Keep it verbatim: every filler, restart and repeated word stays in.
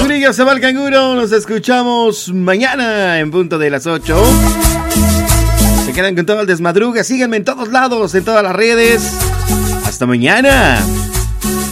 Cangurilla se va el canguro. Nos escuchamos mañana en punto de las ocho. Se quedan con todo el desmadruga. Síganme en todos lados, en todas las redes. Hasta mañana.